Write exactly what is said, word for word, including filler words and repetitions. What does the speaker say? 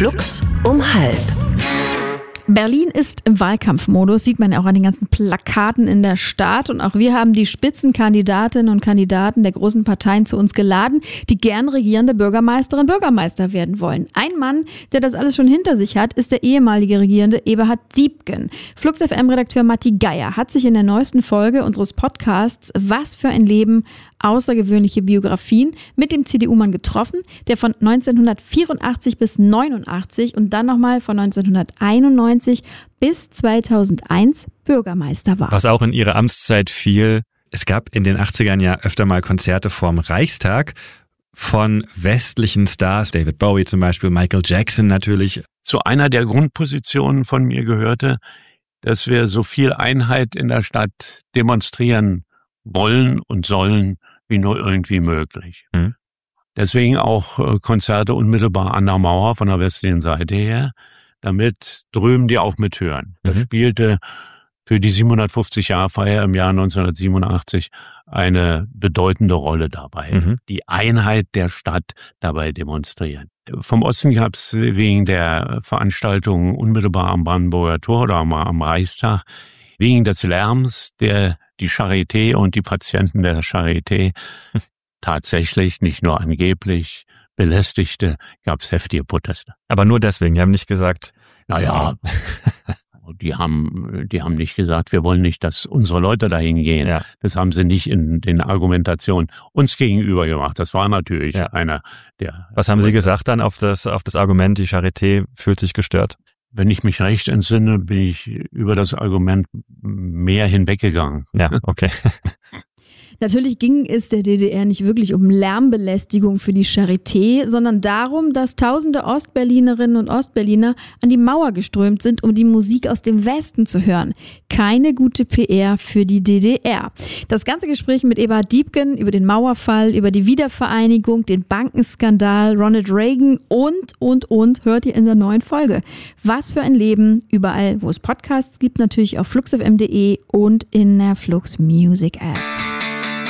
Flux um halb. Berlin ist im Wahlkampfmodus, sieht man ja auch an den ganzen Plakaten in der Stadt. Und auch wir haben die Spitzenkandidatinnen und Kandidaten der großen Parteien zu uns geladen, die gern regierende Bürgermeisterin, Bürgermeister werden wollen. Ein Mann, der das alles schon hinter sich hat, ist der ehemalige Regierende Eberhard Diepgen. Flux F M-Redakteur Matti Geier hat sich in der neuesten Folge unseres Podcasts "Was für ein Leben? Außergewöhnliche Biografien" mit dem C D U-Mann getroffen, der von neunzehnhundertvierundachtzig bis neunundachtzig und dann nochmal von neunzehnhunderteinundneunzig bis zweitausendeins Bürgermeister war. Was auch in ihre Amtszeit fiel: Es gab in den achtzigern ja öfter mal Konzerte vorm Reichstag von westlichen Stars, David Bowie zum Beispiel, Michael Jackson natürlich. Zu einer der Grundpositionen von mir gehörte, dass wir so viel Einheit in der Stadt demonstrieren wollen und sollen, wie nur irgendwie möglich. Hm. Deswegen auch äh, Konzerte unmittelbar an der Mauer von der westlichen Seite her, damit drüben die auch mithören. Mhm. Das spielte für die siebenhundertfünfzig-Jahr-Feier im Jahr neunzehnhundertsiebenundachtzig eine bedeutende Rolle dabei. Mhm. Die Einheit der Stadt dabei demonstrieren. Vom Osten gab es wegen der Veranstaltungen unmittelbar am Brandenburger Tor oder am, am Reichstag, wegen des Lärms, der die Charité und die Patienten der Charité tatsächlich, nicht nur angeblich, belästigte, gab es heftige Proteste. Aber nur deswegen, die haben nicht gesagt, naja, die haben, die haben nicht gesagt, wir wollen nicht, dass unsere Leute dahin gehen. Ja. Das haben sie nicht in den Argumentationen uns gegenüber gemacht. Das war natürlich ja. einer der... Was haben Sie gesagt dann auf das, auf das Argument, die Charité fühlt sich gestört? Wenn ich mich recht entsinne, bin ich über das Argument mehr hinweggegangen. Ja, okay. Natürlich ging es der D D R nicht wirklich um Lärmbelästigung für die Charité, sondern darum, dass tausende Ostberlinerinnen und Ostberliner an die Mauer geströmt sind, um die Musik aus dem Westen zu hören. Keine gute P R für die D D R. Das ganze Gespräch mit Eberhard Diepgen über den Mauerfall, über die Wiedervereinigung, den Bankenskandal, Ronald Reagan und, und, und hört ihr in der neuen Folge. Was für ein Leben, überall, wo es Podcasts gibt, natürlich auf flux f m punkt de und in der Flux Music App.